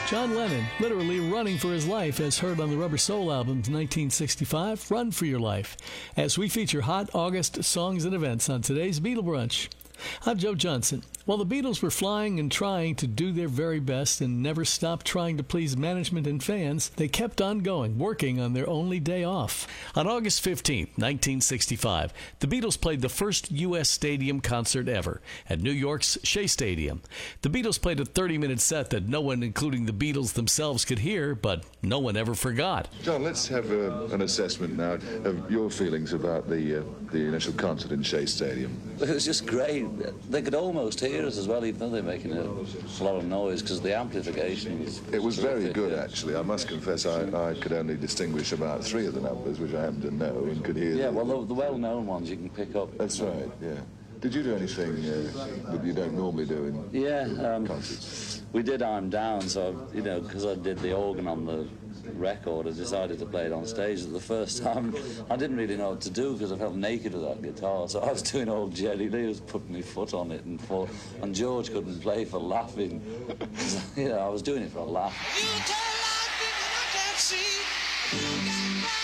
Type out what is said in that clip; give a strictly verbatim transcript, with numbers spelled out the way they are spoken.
John Lennon, literally running for his life, as heard on the Rubber Soul album's nineteen sixty-five, Run for Your Life, as we feature hot August songs and events on today's Beatle Brunch. I'm Joe Johnson. While the Beatles were flying and trying to do their very best and never stopped trying to please management and fans, they kept on going, working on their only day off. On August fifteenth, nineteen sixty-five, the Beatles played the first U S stadium concert ever at New York's Shea Stadium. The Beatles played a thirty-minute set that no one, including the Beatles themselves, could hear, but no one ever forgot. John, let's have a, an assessment now of your feelings about the uh, the initial concert in Shea Stadium. It was just great. They could almost hear us as well, even though they're making a lot of noise, because the amplification was... It was terrific, very good, yeah. actually. I must confess I, I could only distingush about three of the numbers, which I happen to know, and could hear... Yeah, the, well, the, the well-known ones you can pick up. That's right, yeah. Did you do anything uh, that you don't normally do in yeah, um, concerts? We did I'm Down, so, you know, because I did the organ on the record, I decided to play it on stage. The first time I didn't really know what to do because I felt naked with that guitar, so I was doing old Jerry Lee, was putting my foot on it, and for, and George couldn't play for laughing. You know, I was doing it for a laugh. You tell life, I can't see.